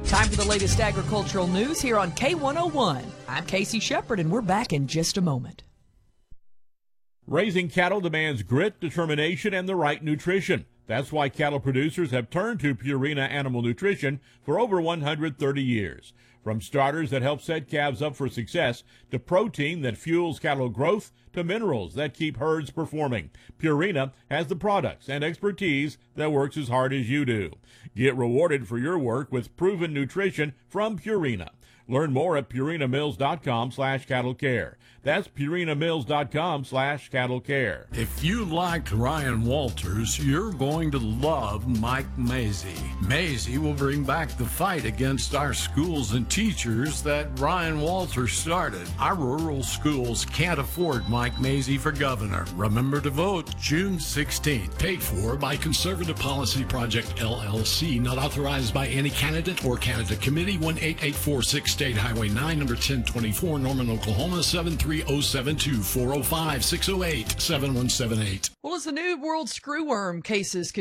Time for the latest agricultural news here on K101. I'm Casey Shepard, and we're back in just a moment. Raising cattle demands grit, determination, and the right nutrition. That's why cattle producers have turned to Purina Animal Nutrition for over 130 years. From starters that help set calves up for success, to protein that fuels cattle growth, to minerals that keep herds performing, Purina has the products and expertise that works as hard as you do. Get rewarded for your work with proven nutrition from Purina. Learn more at purinamills.com/cattlecare. That's purinamills.com/cattlecare. If you liked Ryan Walters, you're going to love Mike Mazie. Mazie will bring back the fight against our schools and teachers that Ryan Walters started. Our rural schools can't afford Mike Mazie for governor. Remember to vote June 16th. Paid for by Conservative Policy Project, LLC. Not authorized by any candidate or candidate committee. 18846 State Highway 9, number 1024, Norman, Oklahoma, 73072, 405-608-7178. Well, as the new world screwworm cases